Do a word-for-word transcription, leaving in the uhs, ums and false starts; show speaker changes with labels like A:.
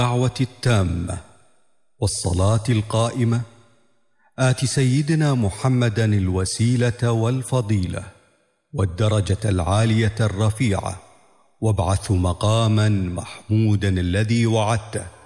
A: الدعوة التامة والصلاة القائمة آت سيدنا محمدا الوسيلة والفضيلة والدرجة العالية الرفيعة وابعث مقاما محمودا الذي وعدته